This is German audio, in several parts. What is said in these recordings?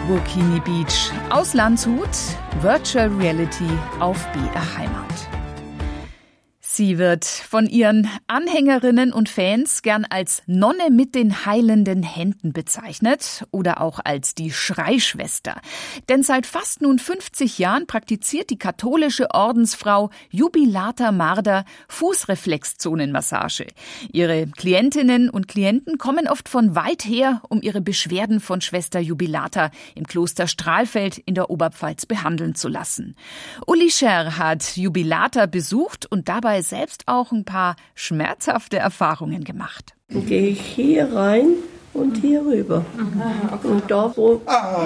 Burkini Beach. Aus Landshut, Virtual Reality auf BR Heimat. Sie wird von ihren Anhängerinnen und Fans gern als Nonne mit den heilenden Händen bezeichnet oder auch als die Schreischwester. Denn seit fast nun 50 Jahren praktiziert die katholische Ordensfrau Jubilata Marder Fußreflexzonenmassage. Ihre Klientinnen und Klienten kommen oft von weit her, um ihre Beschwerden von Schwester Jubilata im Kloster Strahlfeld in der Oberpfalz behandeln zu lassen. Uli Scher hat Jubilata besucht und dabei selbst auch ein paar schmerzhafte Erfahrungen gemacht. Dann gehe ich hier rein und hier rüber. Okay. Und da wo...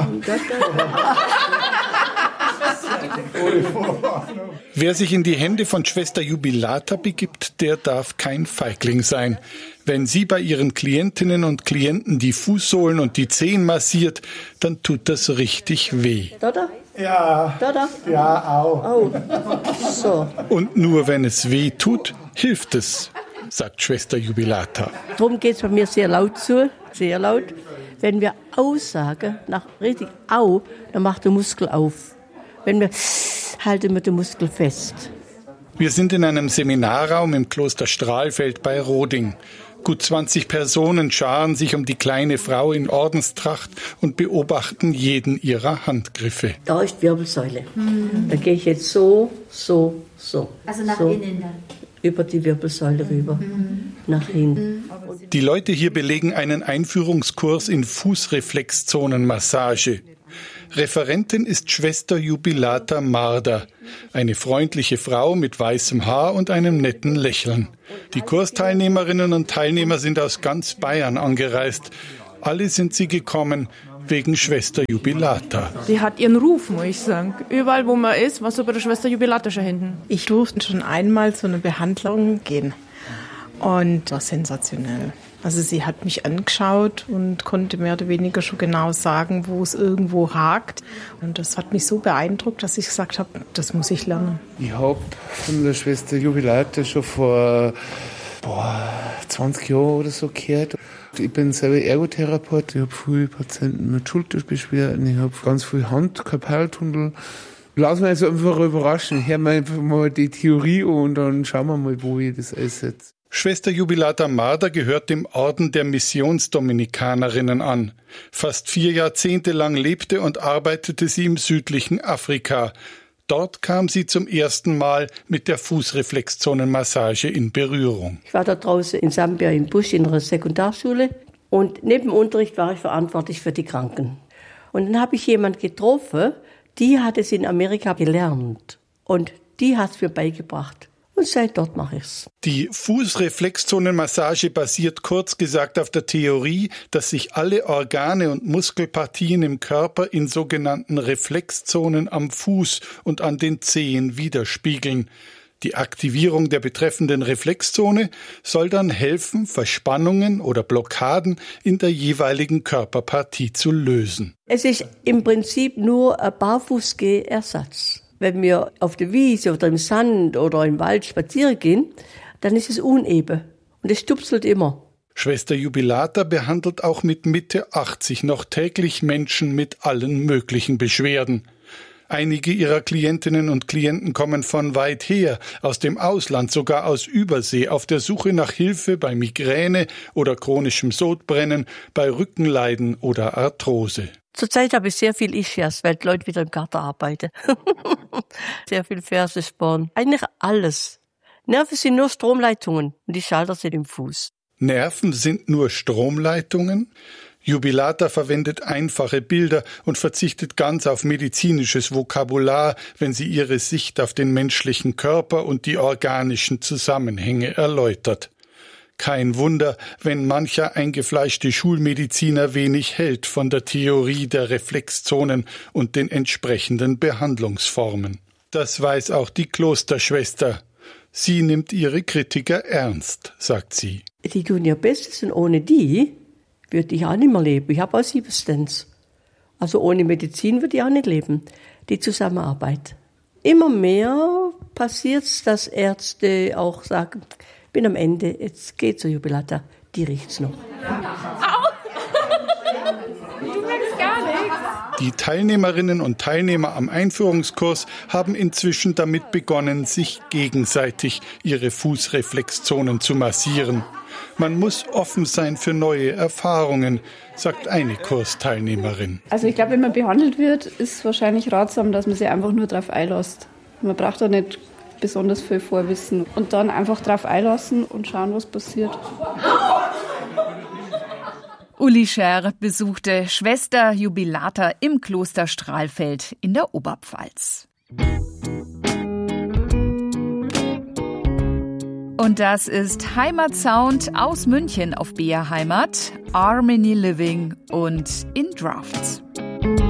Wer sich in die Hände von Schwester Jubilata begibt, der darf kein Feigling sein. Wenn sie bei ihren Klientinnen und Klienten die Fußsohlen und die Zehen massiert, dann tut das richtig weh. Da? Ja. Da? Ja, auch. Oh. So. Und nur wenn es weh tut, hilft es, sagt Schwester Jubilata. Darum geht es bei mir sehr laut zu, sehr laut. Wenn wir aussagen, nach richtig au, dann macht der Muskel auf. Wenn wir halten wir den Muskel fest. Wir sind in einem Seminarraum im Kloster Strahlfeld bei Roding. Gut 20 Personen scharen sich um die kleine Frau in Ordenstracht und beobachten jeden ihrer Handgriffe. Da ist die Wirbelsäule. Da gehe ich jetzt so. Also nach innen dann? Über die Wirbelsäule rüber, nach hinten. Die Leute hier belegen einen Einführungskurs in Fußreflexzonenmassage. Referentin ist Schwester Jubilata Marder, eine freundliche Frau mit weißem Haar und einem netten Lächeln. Die Kursteilnehmerinnen und Teilnehmer sind aus ganz Bayern angereist. Alle sind sie gekommen wegen Schwester Jubilata. Sie hat ihren Ruf, muss ich sagen. Überall, wo man ist, was so bei der Schwester Jubilata schon hinten. Ich durfte schon einmal zu einer Behandlung gehen und war sensationell. Also sie hat mich angeschaut und konnte mehr oder weniger schon genau sagen, wo es irgendwo hakt. Und das hat mich so beeindruckt, dass ich gesagt habe, das muss ich lernen. Ich habe von der Schwester Jubilata schon vor 20 Jahren oder so gehört. Ich bin selber Ergotherapeut. Ich habe viele Patienten mit Schulterbeschwerden. Ich habe ganz viel Hand-Karpaltunnel. Lass mich also einfach überraschen. Hören wir einfach mal die Theorie an und dann schauen wir mal, wo ich das einsetze. Schwester Jubilata Marder gehört dem Orden der Missionsdominikanerinnen an. Fast 4 Jahrzehnte lang lebte und arbeitete sie im südlichen Afrika. Dort kam sie zum ersten Mal mit der Fußreflexzonenmassage in Berührung. Ich war da draußen in Sambia im Busch in einer Sekundarschule und neben dem Unterricht war ich verantwortlich für die Kranken. Und dann habe ich jemanden getroffen, die hat es in Amerika gelernt und die hat es mir beigebracht. Und seit dort mache ich's. Die Fußreflexzonenmassage basiert kurz gesagt auf der Theorie, dass sich alle Organe und Muskelpartien im Körper in sogenannten Reflexzonen am Fuß und an den Zehen widerspiegeln. Die Aktivierung der betreffenden Reflexzone soll dann helfen, Verspannungen oder Blockaden in der jeweiligen Körperpartie zu lösen. Es ist im Prinzip nur ein Barfußgehersatz. Wenn wir auf der Wiese oder im Sand oder im Wald spazieren gehen, dann ist es uneben und es stupselt immer. Schwester Jubilata behandelt auch mit Mitte 80 noch täglich Menschen mit allen möglichen Beschwerden. Einige ihrer Klientinnen und Klienten kommen von weit her, aus dem Ausland, sogar aus Übersee, auf der Suche nach Hilfe bei Migräne oder chronischem Sodbrennen, bei Rückenleiden oder Arthrose. Zurzeit habe ich sehr viel Ischias, weil die Leute wieder im Garten arbeiten. Sehr viel Fersensporn. Eigentlich alles. Nerven sind nur Stromleitungen und die Schalter sind im Fuß. Nerven sind nur Stromleitungen? Jubilata verwendet einfache Bilder und verzichtet ganz auf medizinisches Vokabular, wenn sie ihre Sicht auf den menschlichen Körper und die organischen Zusammenhänge erläutert. Kein Wunder, wenn mancher eingefleischte Schulmediziner wenig hält von der Theorie der Reflexzonen und den entsprechenden Behandlungsformen. Das weiß auch die Klosterschwester. Sie nimmt ihre Kritiker ernst, sagt sie. Die tun ihr Bestes und ohne die würde ich auch nicht mehr leben. Ich habe auch Siebenstens. Also ohne Medizin würde ich auch nicht leben. Die Zusammenarbeit. Immer mehr passiert es, dass Ärzte auch sagen, bin am Ende, jetzt geht zur Jubilata, die riecht's noch. Au! Die Teilnehmerinnen und Teilnehmer am Einführungskurs haben inzwischen damit begonnen, sich gegenseitig ihre Fußreflexzonen zu massieren. Man muss offen sein für neue Erfahrungen, sagt eine Kursteilnehmerin. Also ich glaube, wenn man behandelt wird, ist wahrscheinlich ratsam, dass man sich einfach nur darauf einlässt. Man braucht da nicht besonders viel Vorwissen und dann einfach darauf einlassen und schauen, was passiert. Uli Scher besuchte Schwester Jubilata im Kloster Strahlfeld in der Oberpfalz. Und das ist Heimatsound aus München auf BR Heimat, Harmony Living und In Drafts.